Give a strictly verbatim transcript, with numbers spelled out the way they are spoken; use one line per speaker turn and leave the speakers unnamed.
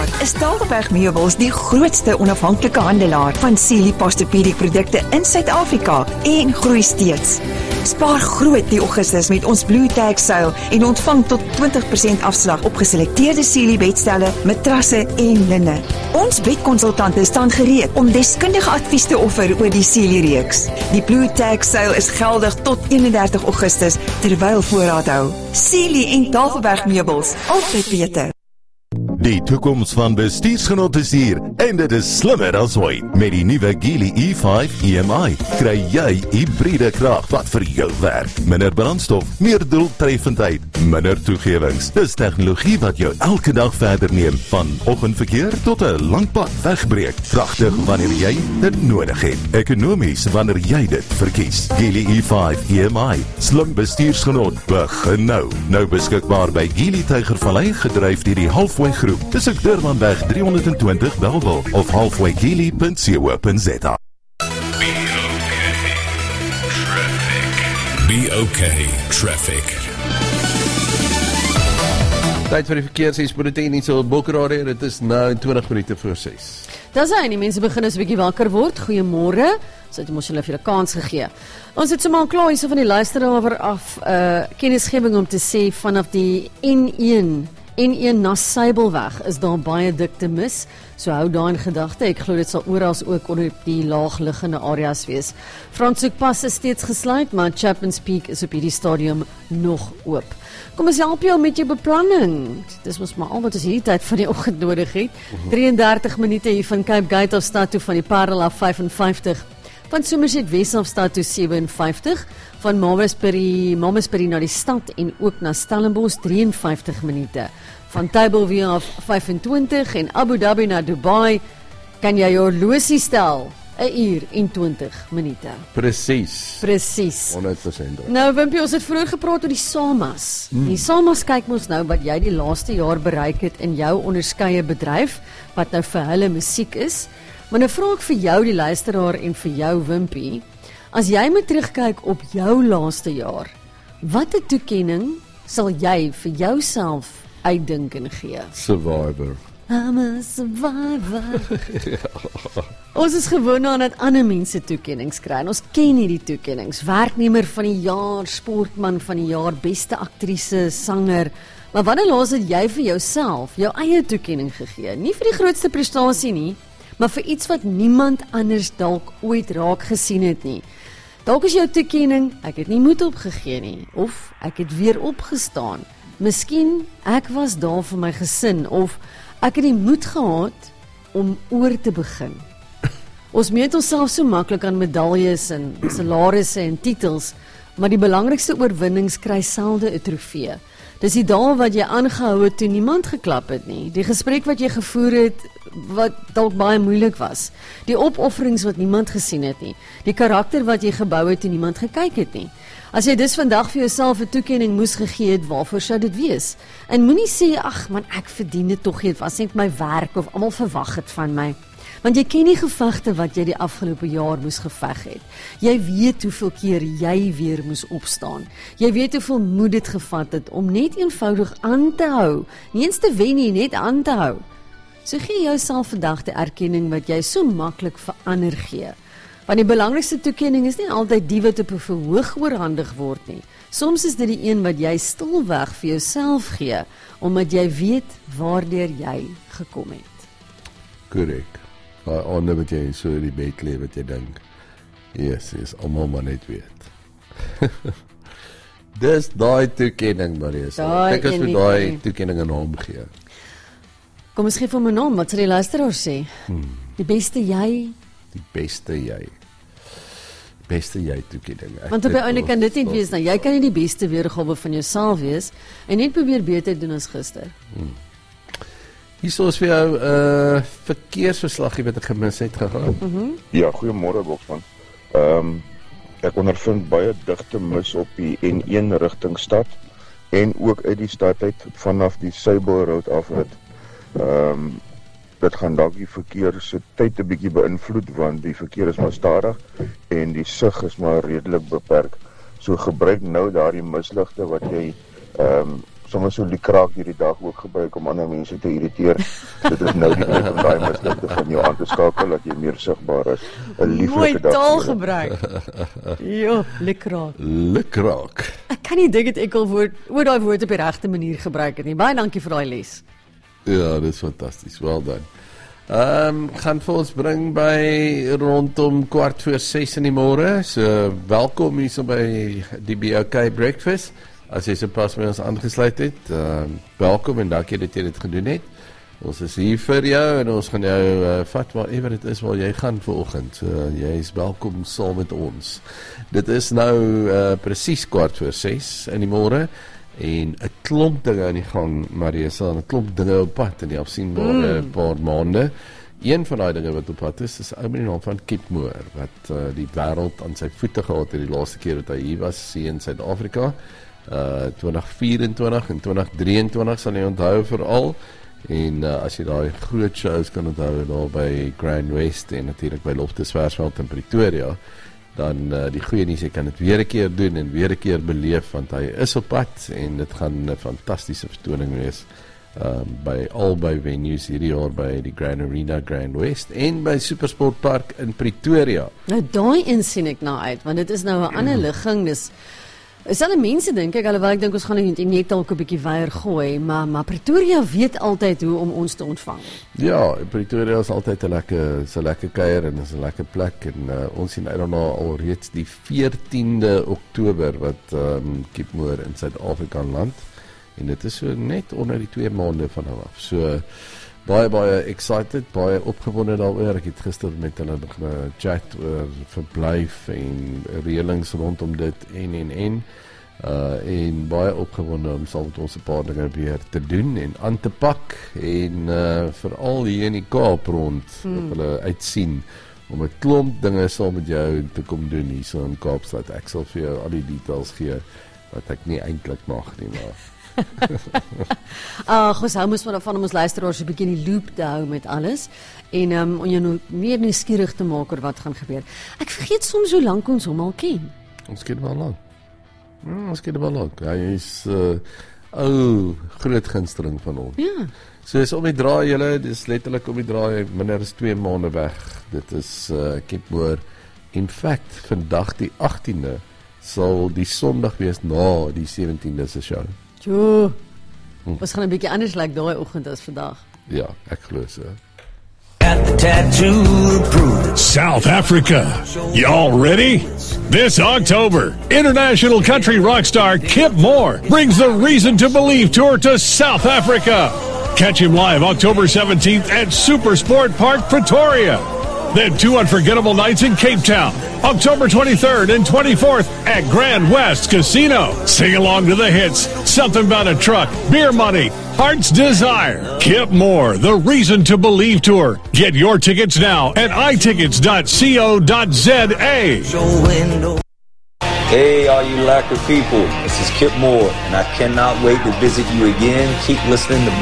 Afrika, is Tafelberg Meubels die grootste onafhanklike handelaar van Sealy Posturepedic produkte in Suid-Afrika en groei steeds. Spaar groot die Augustus met ons Blue Tag sale en ontvang tot twintig persent afslag op geselekteerde Sealy bedstelle, matrasse en linne. Ons bedkonsultante staan gereed om deskundige advies te offer oor die Sealy reeks. Die Blue Tag sale is geldig tot eenendertig Augustus terwyl voorraad hou. Sealy en Tafelberg Meubels, altyd beter.
Die toekoms van bestuursgenot is hier en dit is slimmer as ooit. Met die nuwe Geely E vyf E M I kry jy hybride krag wat vir jou werk. Minder brandstof, meer doeltreffendheid, minder toegewings. Dis tegnologie wat jou elke dag verder neem, van oggendverkeer tot 'n lang pad wegbreek. Kragtig wanneer jy dit nodig het. Ekonomies wanneer jy dit verkies. Geely E vyf E M I, slim bestuursgenot, begin nou. Nou beskikbaar by Geely Tygervallei, gedryf deur die Halfway Groep. Dis ek Durbanweg drie honderd en twintig Bellville of halfway geely punt co punt za.
B O K Traffic.
Tyd vir die verkeersbulletin hier so op Bokrade. Dit is nou twintig minute voor ses.
Dis hy, die mense begin eens 'n bietjie wakker word. Goeiemôre. So het ons hulle vir 'n kans gegee. Ons het sommer klaar hierso van die luisteraar af 'n uh, kennisgewing om te sê vanaf die N een N een na Sybelweg is daar baie dik te mis, so hou daar in gedagte. Ek glo dit sal oral ook onder die laagliggende areas wees. Franshoekpas is steeds gesluit, maar Chapman's Peak is op hierdie stadium nog oop. Kom ons help jou met jou beplanning. Dis mos maar al wat ons hierdie tyd van die oggend nodig het. drieëndertig minute hier van Cape Gate af stad toe, van die Parel af vyf en vyftig. Van Somerset Wes af stad toe sewe en vyftig, van Mamasbury, Mamasbury na die stad en ook na Stellenbosch drie en vyftig minute. Van Tableview af vyf en twintig en Abu Dhabi na Dubai kan jy jou horlosie stel, 'n uur en twintig minute.
Presies.
Presies.
honderd persent.
Nou Wimpie, ons het vroeër gepraat oor die SAMAS. Mm. Die SAMAS kyk ons nou wat jy die laaste jaar bereik het in jou onderskeie bedryf, wat nou vir hulle musiek is. Maar nou vra ek vir jou die luisteraar en vir jou Wimpie, as jy moet terugkyk op jou laaste jaar, watter toekenning sal jy vir jouself uitdink en gee?
Survivor.
I'm a survivor. Ons is gewoon aan dat ander mense toekennings kry. En ons ken nie die toekennings. Werknemer van die jaar, sportman van die jaar, beste aktrise, sanger. Maar wanneer laas het jy vir jouself jou eie toekenning gegee? Nie vir die grootste prestasie nie, maar vir iets wat niemand anders dalk ooit raak gesien het nie. Dalk is jou toekenning, ek het nie moed opgegee nie, of ek het weer opgestaan. Miskien, ek was daar vir my gesin, of ek het die moed gehad om oor te begin. Ons meet onsself so maklik aan medaljes en salarisse en titels, maar die belangrikste oorwinnings kry selde 'n trofee. Dis die dae wat jy aangehou het toe niemand geklap het nie, die gesprek wat jy gevoer het wat dalk baie moeilik was, die opofferings wat niemand gesien het nie, die karakter wat jy gebou het toe niemand gekyk het nie. As jy dus vandag vir jouself 'n toekenning moes gegee het, waarvoor sou dit wees? En moenie sê, ag man, ek verdien dit tog nie, dit was net my werk of almal verwag het van my. Want jy ken die gevegte wat jy die afgelope jaar moes geveg het. Jy weet hoeveel keer jy weer moes opstaan. Jy weet hoeveel moed dit gevat het om net eenvoudig aan te hou. Nie eens te wen nie, net aan te hou. So gee jouself vandag die erkenning wat jy so maklik vir ander gee. Want die belangrikste toekenning is nie altyd die wat op 'n verhoog oorhandig word nie. Soms is dit die een wat jy stilweg vir jouself gee, omdat jy weet waardeur jy gekom het.
Korrek. Daai ander wat jy so in die bed lê wat jy dink, yes, is almal maar net weet. Dis daai toekenning, Marisa. Ek is vir daai toekenning 'n naam gee.
Kom ons gee vir 'n naam, wat sal die luisteraar sê? Hmm. Die beste jy?
Die beste jy. Beste jy toekenning.
Want op die einde kan dit nie wees nou. Jy kan nie die beste weergawe van jouself wees en net probeer beter doen as gister.
Hmm. Hier is vir jou 'n uh, verkeersverslaggie wat ek gemis het gegaan.
Mm-hmm.
Ja, goeiemôre Boksman. Ehm um, ek ondervind baie digte mis op die N een rigting stad en ook uit die stad uit vanaf die Sable Road afrit. Ehm um, dit gaan dalk die verkeer se tyd 'n bietjie beïnvloed want die verkeer is maar stadig en die sig is maar redelik beperk. So gebruik nou daardie misligte wat jy ehm um, sommer so liekraak hierdie dag ook gebruik om ander mense te irriteer. Dit is nou die tyd om daai misligte van jou aan te skakel dat jy meer sigbaar is. 'n Lieflike dag.
Mooi taalgebruik. Jo, liekraak.
Liekraak.
Ek kan nie dink het ek al woord oor daai woord op die regte manier gebruik het nie. Baie dankie vir daai les.
Ja, dit is fantasties. Well done. Ehm um, gaan vir ons bring by rondom kwart voor ses in die môre. So welkom hier so by die B O K Breakfast. As jy sopas by ons aangesluit het, ehm um, welkom en dankie dat jy dit gedoen het. Ons is hier vir jou en ons gaan jou uh, vat waarever dit is waar jy gaan vanoggend. So jy is welkom saam met ons. Dit is nou uh, presies kwart voor ses in die môre. En 'n klomp dinge aan die gang, Marisa, 'n klomp dinge op pad in die afsienbare mm. paar maande. Een van daai dinge wat op pad is, is 'n ou met die naam van Kip Moore, wat uh, die wêreld aan sy voete gehad het die laaste keer wat hy hier was, hier in Suid-Afrika. Uh twintig vyf-en-twintig en twintig drie-en-twintig sal jy onthou veral. En uh, as jy daai groot shows kan onthou daar by Grand West en natuurlik by Loftus Versveld in Pretoria, dan uh, die goeie nuus, jy kan dit weer 'n keer doen en weer 'n keer beleef, want hy is op pad en dit gaan 'n fantastiese vertoning wees um, by albei venues hierdie jaar by die Grand Arena, Grand West en by Supersport Park in Pretoria.
Nou daai een sien ek nou uit, want dit is nou 'n ander ligging, dis is alle mense dink ek, alhoewel ek dink ons gaan net dalk 'n bietjie weier gooi, maar maar Pretoria weet altyd hoe om ons te ontvang.
Ja, Pretoria is altyd 'n lekker, so lekker kuier en is 'n lekker plek en uh, ons sien uit daarna al reeds die veertiende Oktober wat um, Kip Moore in Suid-Afrika land en dit is so net onder die twee maande van hom af. So baie baie excited, baie opgewonde daaroor. Ek het gister met hulle gechat oor verblyf en reëlings rondom dit en en en uh, en baie opgewonde om saam met ons 'n paar dinge weer te doen en aan te pak en uh, veral hier in die Kaap rond hmm. op hulle uitsien om 'n klomp dinge saam met jou te kom doen hier so in Kaapstad. Ek sal vir jou al die details gee wat ek nie eintlik mag nie, maar
Ag, ons hou mos maar van om ons luisteraars 'n bietjie in die loop te hou met alles en um, om jou nou meer nuuskierig te maak oor wat gaan gebeur. Ek vergeet soms hoe lank ons hom al ken.
Ons ken hom al lank. Ja, ons ken hom al lank. Hy is 'n uh, ou groot gunsteling van ons.
Ja.
So is om die draai julle, dis letterlik om die draai, minder as twee maande weg. Dit is uh, Kip Moore. In fact, vandag die agtiende sal die Sondag wees na die sewentiende se show.
Jo. Hm. Ons gaan 'n bietjie anders lyk like daai oggend as vandag.
Ja, ek glo so.
At the tattoo proof. South Africa. Y'all ready? This October, international country rock star Kip Moore brings the Reason to Believe tour to South Africa. Catch him live October seventeenth at Supersport Park, Pretoria. Then two unforgettable nights in Cape Town, October twenty-third and twenty-fourth at Grand West Casino. Sing along to the hits, Something About a Truck, Beer Money, Heart's Desire. Kip Moore, the Reason to Believe tour. Get your tickets now at i tickets dot co dot za.
Hey, all you Lacquer people, this is Kip Moore, and I cannot wait to visit you again. Keep listening to